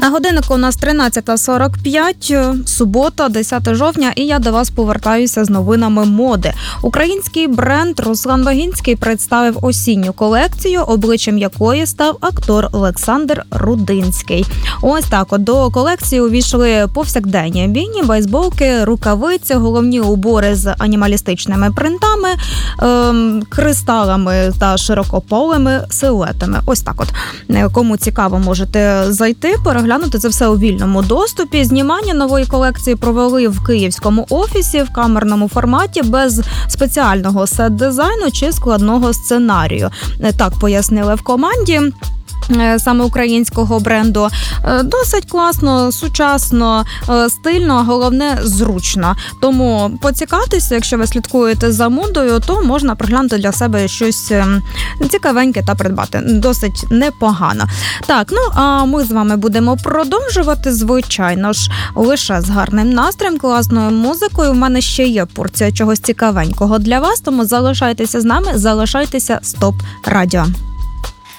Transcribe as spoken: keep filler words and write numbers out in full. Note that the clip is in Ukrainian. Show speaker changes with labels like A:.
A: На годиннику у нас тринадцята сорок п'ять, субота, десяте жовтня, і я до вас повертаюся з новинами моди. Український бренд Руслан Вагінський представив осінню колекцію, обличчям якої став актор Олександр Рудинський. Ось так от до колекції увійшли повсякденні біні, бейсболки, рукавиці, головні убори з анімалістичними принтами, ем, кристалами та широкополими силуетами. Ось так от. Кому цікаво, можете зайти, переглянути це все у вільному доступі. Знімання нової колекції провели в київському офісі в камерному форматі без спеціального сет-дизайну чи складного сценарію. Так пояснили в команді саме українського бренду. Досить класно, сучасно, стильно, а головне зручно. Тому поцікавтеся, якщо ви слідкуєте за модою, то можна приглянути для себе щось цікавеньке та придбати. Досить непогано. Так, ну а ми з вами будемо продовжувати, звичайно ж, лише з гарним настроєм, класною музикою. У мене ще є порція чогось цікавенького для вас, тому залишайтеся з нами, залишайтеся з ТОП Радіо.